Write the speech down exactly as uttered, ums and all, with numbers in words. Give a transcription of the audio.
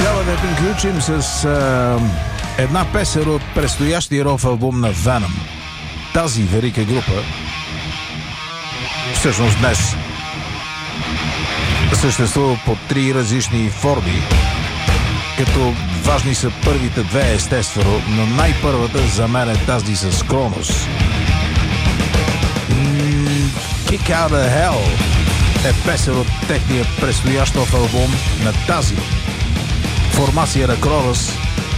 Трябва да приключим с а, една песен от предстоящия рок албум на Venom. Тази велика група всъщност днес съществува по три различни форми, като важни са първите две, естествено, но най-първата за мен е тази с Кронос. Kick Out of Hell е песен от техния предстоящ нов албум на тази формация на Кронос,